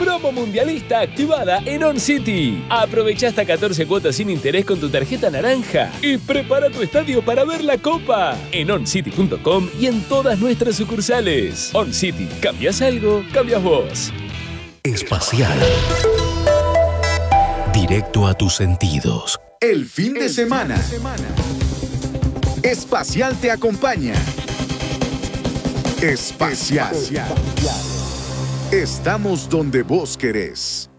Promo mundialista activada en On City. Aprovecha hasta 14 cuotas sin interés con tu tarjeta naranja y prepara tu estadio para ver la Copa en oncity.com y en todas nuestras sucursales. On City, ¿cambias algo? Cambias vos. Espacial. Directo a tus sentidos. El fin de semana. Espacial te acompaña. Espacial. Estamos donde vos querés.